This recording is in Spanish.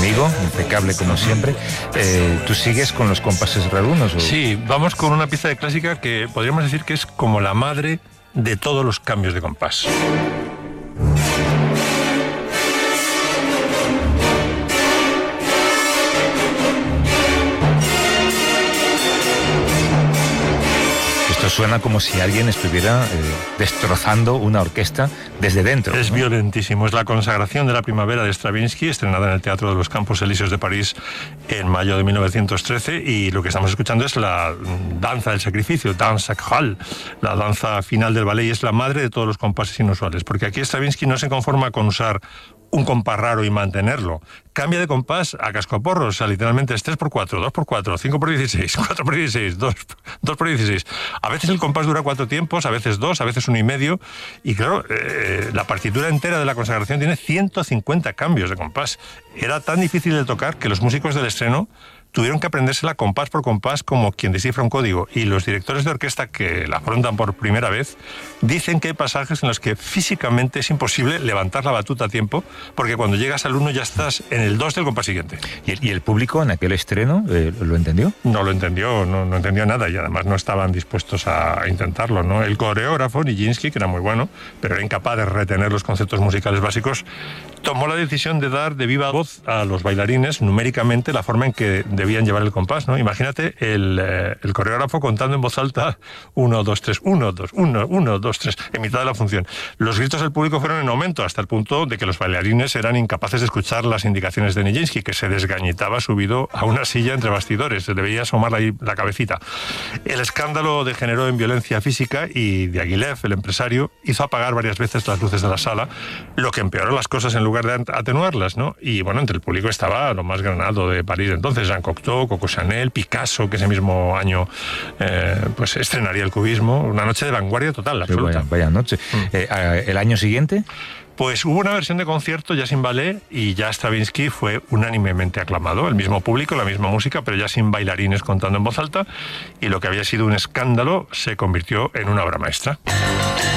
amigo, impecable como siempre. ¿Tú sigues con los compases rarunos? ¿O? Sí, vamos con una pieza de clásica que podríamos decir que es como la madre de todos los cambios de compás. Esto suena como si alguien estuviera destrozando una orquesta desde dentro. Es, ¿no?, violentísimo. Es la consagración de la primavera de Stravinsky, estrenada en el Teatro de los Campos Elíseos de París en mayo de 1913, y lo que estamos escuchando es la danza del sacrificio, danse sacrale, la danza final del ballet, y es la madre de todos los compases inusuales, porque aquí Stravinsky no se conforma con usar un compás raro y mantenerlo. Cambia de compás a cascoporros, o sea, literalmente es 3x4, 2x4, 5x16, 4x16, 2x16. A veces el compás dura 4 tiempos, a veces 2, a veces 1,5, y claro, la partitura entera de la consagración tiene 150 cambios de compás. Era tan difícil de tocar que los músicos del estreno tuvieron que aprendérsela compás por compás como quien descifra un código, y los directores de orquesta que la afrontan por primera vez dicen que hay pasajes en los que físicamente es imposible levantar la batuta a tiempo, porque cuando llegas al 1 ya estás en el 2 del compás siguiente. ¿Y el público en aquel estreno lo entendió? No lo entendió, no entendió nada, y además no estaban dispuestos a intentarlo, ¿no? El coreógrafo, Nijinsky, que era muy bueno, pero era incapaz de retener los conceptos musicales básicos, tomó la decisión de dar de viva voz a los bailarines numéricamente la forma en que debían llevar el compás, ¿no? Imagínate el coreógrafo contando en voz alta 1, 2, 3, 1, 2, 1, 1, 2, 3, en mitad de la función. Los gritos del público fueron en aumento hasta el punto de que los bailarines eran incapaces de escuchar las indicaciones de Nijinsky, que se desgañitaba subido a una silla entre bastidores, se le veía asomar ahí la cabecita. El escándalo degeneró en violencia física, y Diaghilev, el empresario, hizo apagar varias veces las luces de la sala, lo que empeoró las cosas en lugar de atenuarlas, ¿no? Y bueno, entre el público estaba lo más granado de París entonces, Jean Cocteau, Coco Chanel, Picasso, que ese mismo año pues estrenaría el cubismo. Una noche de vanguardia total, absoluta. Vaya noche. ¿El año siguiente? Pues hubo una versión de concierto ya sin ballet, y ya Stravinsky fue unánimemente aclamado. El mismo público, la misma música, pero ya sin bailarines contando en voz alta, y lo que había sido un escándalo se convirtió en una obra maestra.